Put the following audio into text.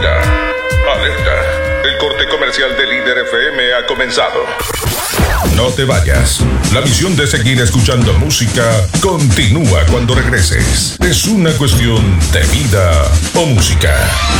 Alerta, alerta. El corte comercial de Líder FM ha comenzado. No te vayas. La misión de seguir escuchando música continúa cuando regreses. Es una cuestión de vida o música.